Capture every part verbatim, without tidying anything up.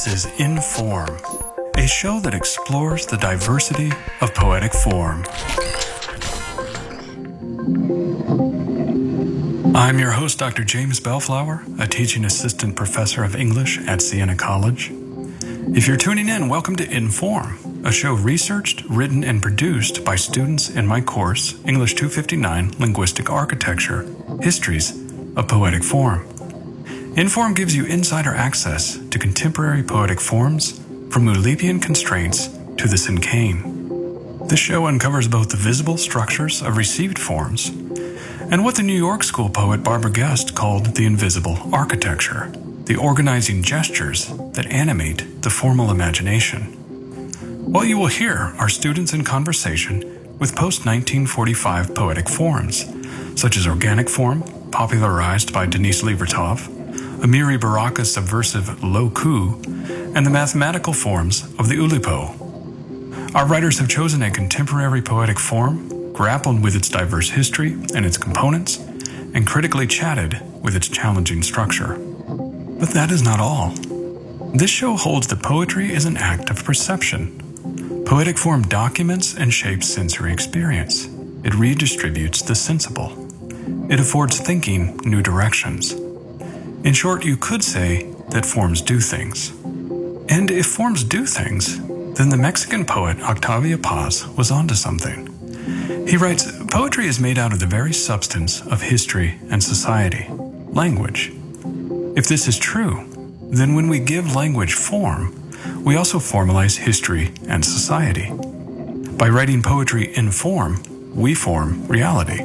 This is Inform, a show that explores the diversity of poetic form. I'm your host, Doctor James Bellflower, a teaching assistant professor of English at Siena College. If you're tuning in, welcome to Inform, a show researched, written, and produced by students in my course, English two fifty-nine, Linguistic Architecture, Histories of Poetic Form. Inform gives you insider access to contemporary poetic forms, from Oulipian constraints to the cinquain. This show uncovers both the visible structures of received forms and what the New York School poet Barbara Guest called the invisible architecture, the organizing gestures that animate the formal imagination. What you will hear are students in conversation with post-nineteen forty-five poetic forms, such as organic form, popularized by Denise Levertov, Amiri Baraka's subversive lo ku, and the mathematical forms of the Oulipo. Our writers have chosen a contemporary poetic form, grappled with its diverse history and its components, and critically chatted with its challenging structure. But that is not all. This show holds that poetry is an act of perception. Poetic form documents and shapes sensory experience. It redistributes the sensible. It affords thinking new directions. In short, you could say that forms do things. And if forms do things, then the Mexican poet Octavio Paz was onto something. He writes, "Poetry is made out of the very substance of history and society, language. If this is true, then when we give language form, we also formalize history and society. By writing poetry in form, we form reality."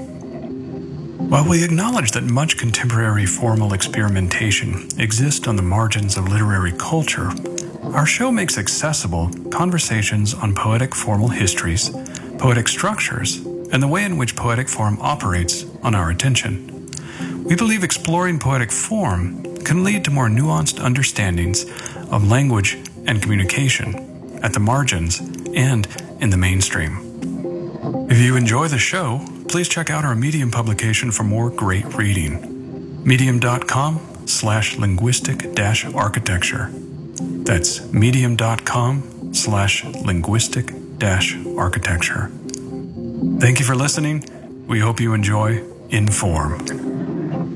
While we acknowledge that much contemporary formal experimentation exists on the margins of literary culture, our show makes accessible conversations on poetic formal histories, poetic structures, and the way in which poetic form operates on our attention. We believe exploring poetic form can lead to more nuanced understandings of language and communication at the margins and in the mainstream. If you enjoy the show, please check out our Medium publication for more great reading. Medium.com slash linguistic dash architecture. That's medium.com slash linguistic dash architecture. Thank you for listening. We hope you enjoy Inform.